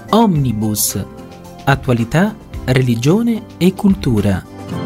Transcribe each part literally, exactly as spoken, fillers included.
Omnibus. Attualità, religione e cultura.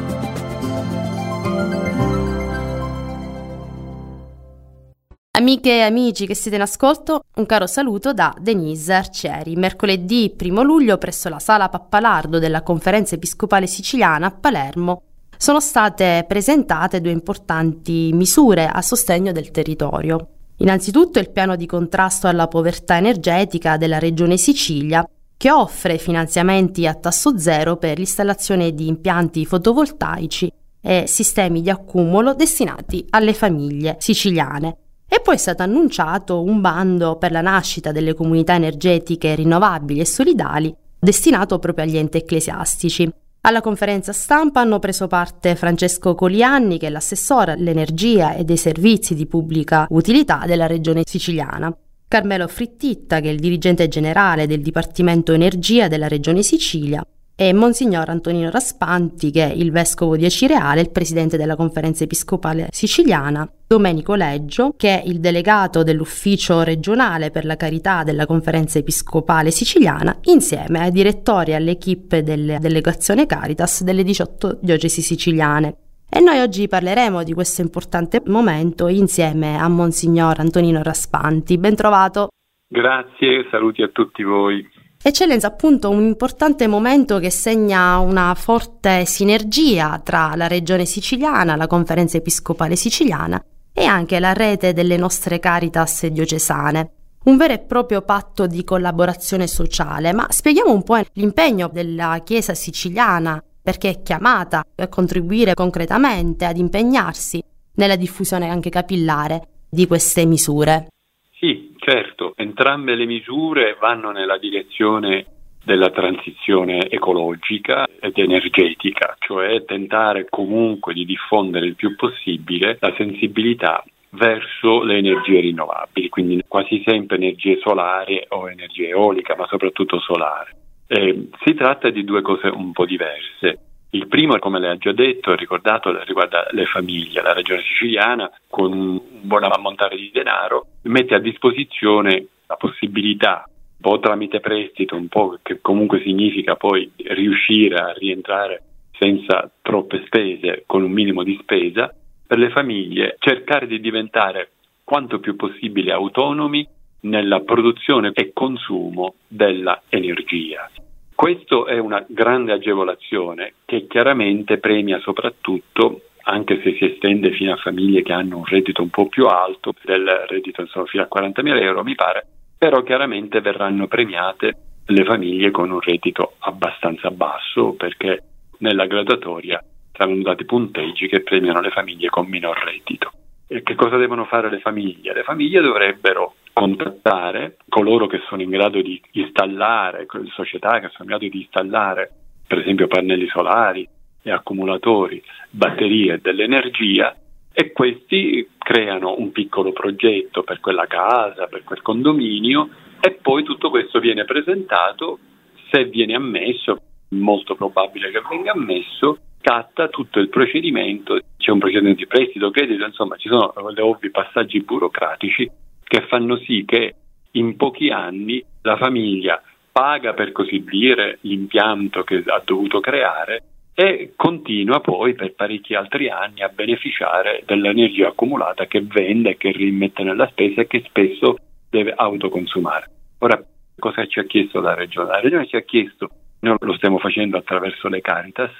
Amiche e amici che siete in ascolto, un caro saluto da Denise Arcieri. Mercoledì primo luglio presso la Sala Pappalardo della Conferenza Episcopale Siciliana a Palermo sono state presentate due importanti misure a sostegno del territorio. Innanzitutto il piano di contrasto alla povertà energetica della Regione Sicilia, che offre finanziamenti a tasso zero per l'installazione di impianti fotovoltaici e sistemi di accumulo destinati alle famiglie siciliane. E poi è stato annunciato un bando per la nascita delle comunità energetiche rinnovabili e solidali destinato proprio agli enti ecclesiastici. Alla conferenza stampa hanno preso parte Francesco Colianni, che è l'assessore all'energia e dei servizi di pubblica utilità della regione siciliana, Carmelo Frittitta, che è il dirigente generale del Dipartimento Energia della regione Sicilia, e Monsignor Antonino Raspanti, che è il vescovo di Acireale, il presidente della conferenza episcopale siciliana, Domenico Leggio, che è il delegato dell'ufficio regionale per la carità della conferenza episcopale siciliana, insieme ai direttori e all'equipe della delegazione Caritas delle diciotto diocesi siciliane. E noi oggi parleremo di questo importante momento insieme a Monsignor Antonino Raspanti. Ben trovato. Grazie, saluti a tutti voi. Eccellenza, appunto un importante momento che segna una forte sinergia tra la regione siciliana, la conferenza episcopale siciliana e anche la rete delle nostre Caritas diocesane. Un vero e proprio patto di collaborazione sociale, ma spieghiamo un po' l'impegno della Chiesa siciliana, perché è chiamata a contribuire concretamente, ad impegnarsi nella diffusione anche capillare di queste misure. Sì, certo, entrambe le misure vanno nella direzione della transizione ecologica ed energetica, cioè tentare comunque di diffondere il più possibile la sensibilità verso le energie rinnovabili, quindi quasi sempre energie solari o energia eolica, ma soprattutto solare. Eh, si tratta di due cose un po' diverse. Il primo, come lei ha già detto e ricordato, riguarda le famiglie. La regione siciliana, con un buon ammontare di denaro, mette a disposizione la possibilità, un po' tramite prestito, un po' che comunque significa poi riuscire a rientrare senza troppe spese, con un minimo di spesa, per le famiglie cercare di diventare quanto più possibile autonomi nella produzione e consumo della energia. Questo è una grande agevolazione che chiaramente premia soprattutto, anche se si estende fino a famiglie che hanno un reddito un po' più alto, del reddito insomma fino a quarantamila euro mi pare, però chiaramente verranno premiate le famiglie con un reddito abbastanza basso, perché nella graduatoria saranno dati punteggi che premiano le famiglie con minor reddito. E che cosa devono fare le famiglie? Le famiglie dovrebbero contattare coloro che sono in grado di installare, le società che sono in grado di installare per esempio pannelli solari e accumulatori, batterie dell'energia, e questi creano un piccolo progetto per quella casa, per quel condominio, e poi tutto questo viene presentato. Se viene ammesso, molto probabile che venga ammesso, scatta tutto il procedimento, c'è un procedimento di prestito, credito, insomma ci sono gli ovvi passaggi burocratici che fanno sì che in pochi anni la famiglia paga, per così dire, l'impianto che ha dovuto creare e continua poi per parecchi altri anni a beneficiare dell'energia accumulata che vende, che rimette nella spesa e che spesso deve autoconsumare. Ora, cosa ci ha chiesto la Regione? La Regione ci ha chiesto, noi lo stiamo facendo attraverso le Caritas,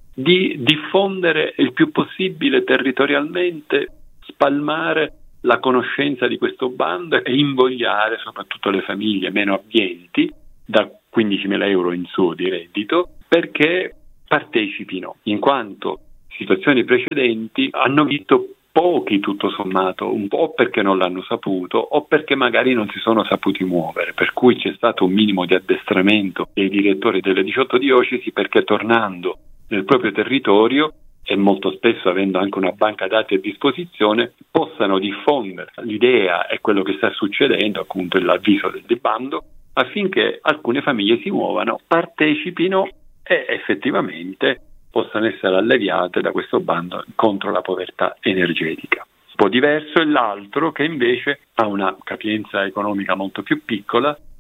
di diffondere il più possibile territorialmente, spalmare la conoscenza di questo bando e invogliare soprattutto le famiglie meno abbienti, da quindicimila euro in su di reddito, perché partecipino, in quanto situazioni precedenti hanno visto pochi tutto sommato, un po' perché non l'hanno saputo o perché magari non si sono saputi muovere, per cui c'è stato un minimo di addestramento dei direttori delle diciotto diocesi, perché tornando nel proprio territorio e molto spesso avendo anche una banca dati a disposizione, possano diffondere l'idea e quello che sta succedendo, appunto l'avviso del bando, affinché alcune famiglie si muovano, partecipino e effettivamente possano essere alleviate da questo bando contro la povertà energetica. Un po' diverso è l'altro, che invece ha una capienza economica molto più piccola,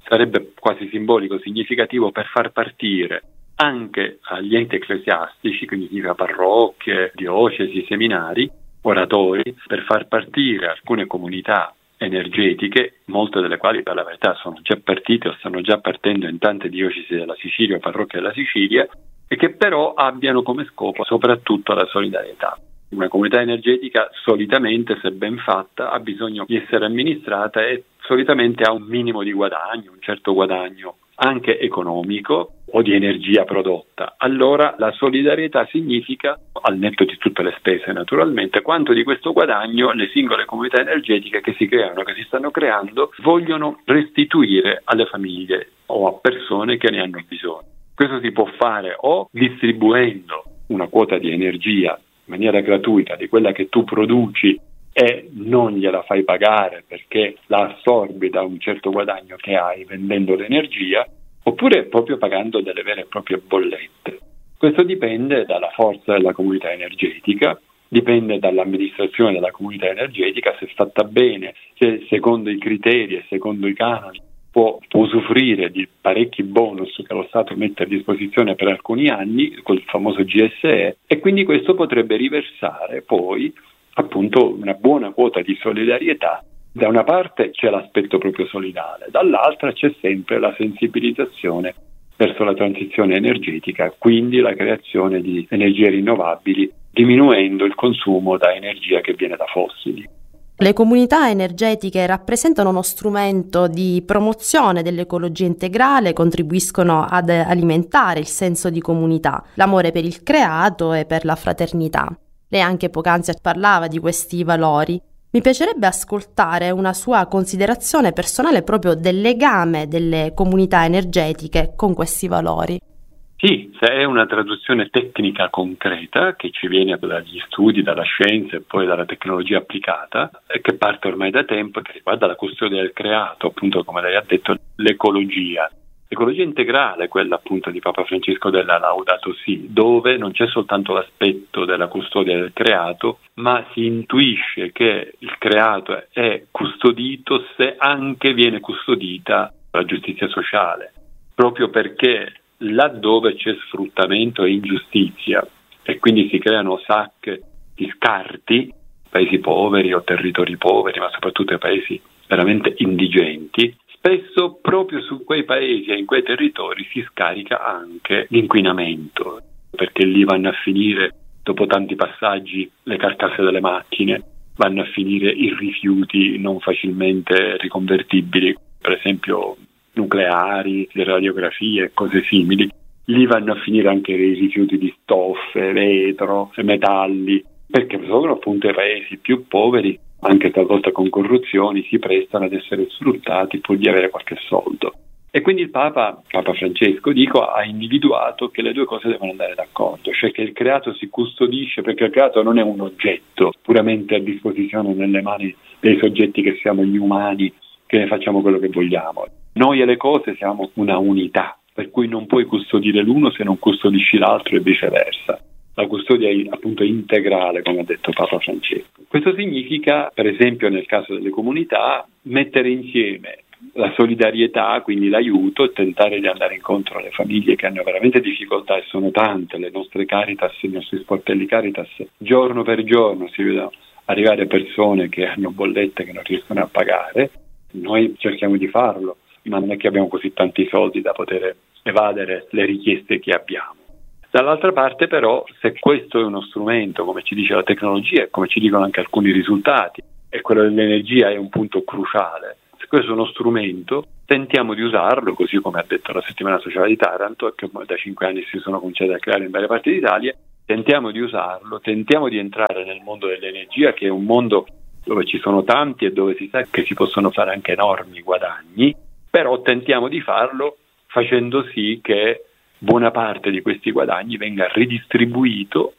sarebbe quasi simbolico, significativo per far partire anche agli enti ecclesiastici, quindi significa parrocchie, diocesi, seminari, oratori, per far partire alcune comunità energetiche, molte delle quali per la verità sono già partite o stanno già partendo in tante diocesi della Sicilia o parrocchie della Sicilia, e che però abbiano come scopo soprattutto la solidarietà. Una comunità energetica solitamente, se ben fatta, ha bisogno di essere amministrata e solitamente ha un minimo di guadagno, un certo guadagno anche economico o di energia prodotta. Allora la solidarietà significa, al netto di tutte le spese naturalmente, quanto di questo guadagno le singole comunità energetiche che si creano, che si stanno creando, vogliono restituire alle famiglie o a persone che ne hanno bisogno. Questo si può fare o distribuendo una quota di energia in maniera gratuita di quella che tu produci e non gliela fai pagare perché la assorbi da un certo guadagno che hai vendendo l'energia, oppure proprio pagando delle vere e proprie bollette. Questo dipende dalla forza della comunità energetica, dipende dall'amministrazione della comunità energetica, se fatta bene, se secondo i criteri e secondo i canoni può, può usufruire di parecchi bonus che lo Stato mette a disposizione per alcuni anni, col famoso G S E, e quindi questo potrebbe riversare poi appunto una buona quota di solidarietà. Da una parte c'è l'aspetto proprio solidale, dall'altra c'è sempre la sensibilizzazione verso la transizione energetica, quindi la creazione di energie rinnovabili, diminuendo il consumo da energia che viene da fossili. Le comunità energetiche rappresentano uno strumento di promozione dell'ecologia integrale, contribuiscono ad alimentare il senso di comunità, l'amore per il creato e per la fraternità. Lei anche poc'anzi parlava di questi valori. Mi piacerebbe ascoltare una sua considerazione personale proprio del legame delle comunità energetiche con questi valori. Sì, se è una traduzione tecnica concreta che ci viene dagli studi, dalla scienza e poi dalla tecnologia applicata, e che parte ormai da tempo e che riguarda la custodia del creato, appunto come lei ha detto, l'ecologia. L'ecologia integrale, quella appunto di Papa Francesco della Laudato Si, dove non c'è soltanto l'aspetto della custodia del creato, ma si intuisce che il creato è custodito se anche viene custodita la giustizia sociale, proprio perché laddove c'è sfruttamento e ingiustizia e quindi si creano sacche di scarti, paesi poveri o territori poveri, ma soprattutto paesi veramente indigenti, spesso proprio su quei paesi e in quei territori si scarica anche l'inquinamento, perché lì vanno a finire, dopo tanti passaggi, le carcasse delle macchine, vanno a finire i rifiuti non facilmente riconvertibili, per esempio nucleari, le radiografie e cose simili. Lì vanno a finire anche i rifiuti di stoffe, vetro, metalli, perché sono appunto i paesi più poveri, anche talvolta con corruzioni, si prestano ad essere sfruttati pur di avere qualche soldo. E quindi il Papa, Papa Francesco, dico, ha individuato che le due cose devono andare d'accordo, cioè che il creato si custodisce, perché il creato non è un oggetto puramente a disposizione nelle mani dei soggetti che siamo gli umani, che ne facciamo quello che vogliamo. Noi e le cose siamo una unità, per cui non puoi custodire l'uno se non custodisci l'altro e viceversa. La custodia è appunto integrale, come ha detto Papa Francesco. Questo significa, per esempio nel caso delle comunità, mettere insieme la solidarietà, quindi l'aiuto, e tentare di andare incontro alle famiglie che hanno veramente difficoltà, e sono tante. Le nostre Caritas, i nostri sportelli Caritas, giorno per giorno si vedono arrivare persone che hanno bollette che non riescono a pagare. Noi cerchiamo di farlo, ma non è che abbiamo così tanti soldi da poter evadere le richieste che abbiamo. Dall'altra parte però, se questo è uno strumento, come ci dice la tecnologia e come ci dicono anche alcuni risultati, e quello dell'energia è un punto cruciale, se questo è uno strumento, tentiamo di usarlo, così come ha detto la Settimana Sociale di Taranto, che da cinque anni si sono cominciati a creare in varie parti d'Italia, tentiamo di usarlo, tentiamo di entrare nel mondo dell'energia, che è un mondo dove ci sono tanti e dove si sa che si possono fare anche enormi guadagni, però tentiamo di farlo facendo sì che buona parte di questi guadagni venga ridistribuito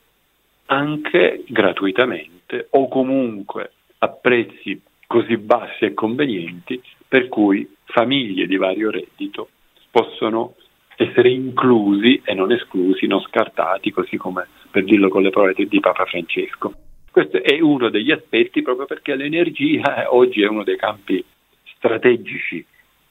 anche gratuitamente o comunque a prezzi così bassi e convenienti per cui famiglie di vario reddito possono essere inclusi e non esclusi, non scartati, così come, per dirlo con le parole di Papa Francesco. Questo è uno degli aspetti, proprio perché l'energia oggi è uno dei campi strategici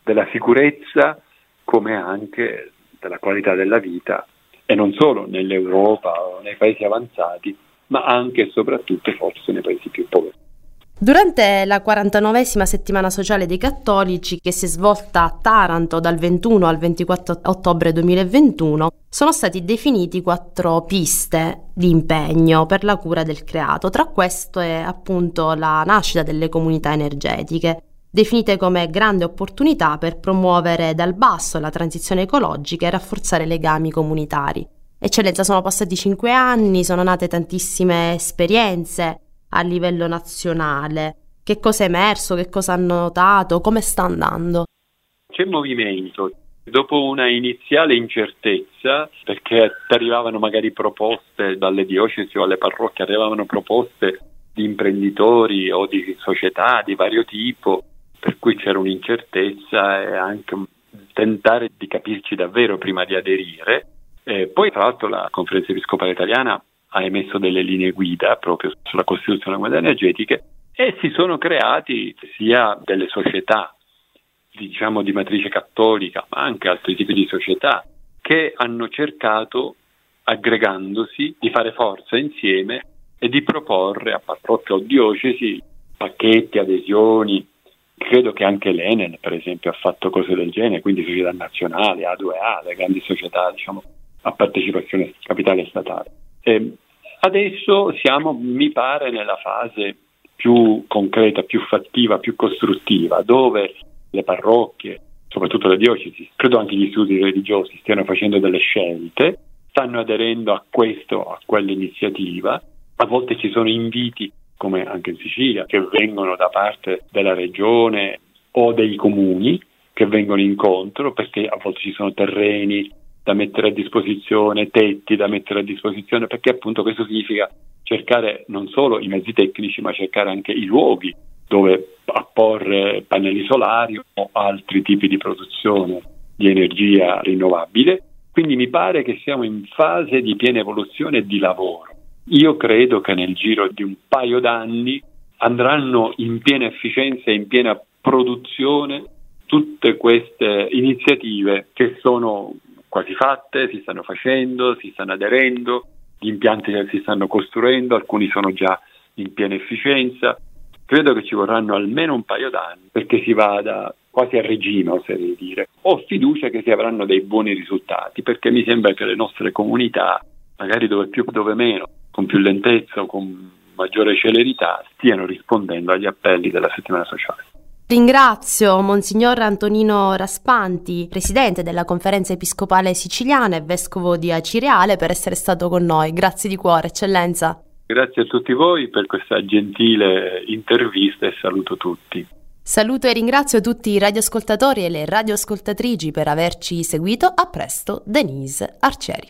della sicurezza come anche della qualità della vita, e non solo nell'Europa o nei paesi avanzati, ma anche e soprattutto forse nei paesi più poveri. Durante la quarantanovesima settimana sociale dei cattolici, che si è svolta a Taranto dal ventuno al ventiquattro ottobre duemilaventuno, sono stati definiti quattro piste di impegno per la cura del creato. Tra queste appunto la nascita delle comunità energetiche, definite come grande opportunità per promuovere dal basso la transizione ecologica e rafforzare i legami comunitari. Eccellenza, sono passati cinque anni, sono nate tantissime esperienze a livello nazionale. Che cosa è emerso, che cosa hanno notato, come sta andando? C'è movimento. Dopo una iniziale incertezza, perché arrivavano magari proposte dalle diocesi o alle parrocchie, arrivavano proposte di imprenditori o di società di vario tipo, per cui c'era un'incertezza e anche tentare di capirci davvero prima di aderire. E poi tra l'altro la Conferenza Episcopale Italiana ha emesso delle linee guida proprio sulla costituzione delle comunità energetiche, e si sono creati sia delle società, diciamo di matrice cattolica, ma anche altri tipi di società, che hanno cercato, aggregandosi, di fare forza insieme e di proporre a parrocchie o diocesi pacchetti, adesioni. Credo che anche l'Enel, per esempio, ha fatto cose del genere, quindi società nazionali, A due A, le grandi società, diciamo, a partecipazione capitale statale. E adesso siamo, mi pare, nella fase più concreta, più fattiva, più costruttiva, dove le parrocchie, soprattutto le diocesi, credo anche gli istituti religiosi, stiano facendo delle scelte, stanno aderendo a questo, a quell'iniziativa. A volte ci sono inviti, come anche in Sicilia, che vengono da parte della regione o dei comuni, che vengono incontro, perché a volte ci sono terreni da mettere a disposizione, tetti da mettere a disposizione, perché appunto questo significa cercare non solo i mezzi tecnici, ma cercare anche i luoghi dove apporre pannelli solari o altri tipi di produzione di energia rinnovabile. Quindi mi pare che siamo in fase di piena evoluzione e di lavoro. Io credo che nel giro di un paio d'anni andranno in piena efficienza e in piena produzione tutte queste iniziative che sono quasi fatte, si stanno facendo, si stanno aderendo, gli impianti si stanno costruendo, alcuni sono già in piena efficienza. Credo che ci vorranno almeno un paio d'anni perché si vada quasi a regime, oserei dire. Ho fiducia che si avranno dei buoni risultati, perché mi sembra che le nostre comunità, magari dove più, dove meno, con più lentezza o con maggiore celerità, stiano rispondendo agli appelli della settimana sociale. Ringrazio Monsignor Antonino Raspanti, presidente della Conferenza Episcopale Siciliana e vescovo di Acireale, per essere stato con noi. Grazie di cuore, Eccellenza. Grazie a tutti voi per questa gentile intervista e saluto tutti. Saluto e ringrazio tutti i radioascoltatori e le radioascoltatrici per averci seguito. A presto, Denise Arcieri.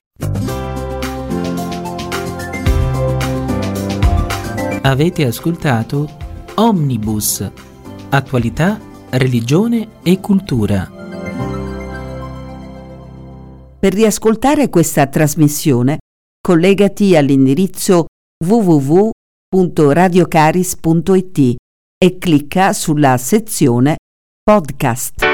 Avete ascoltato Omnibus, attualità, religione e cultura. Per riascoltare questa trasmissione, collegati all'indirizzo w w w punto radiocaris punto it e clicca sulla sezione Podcast.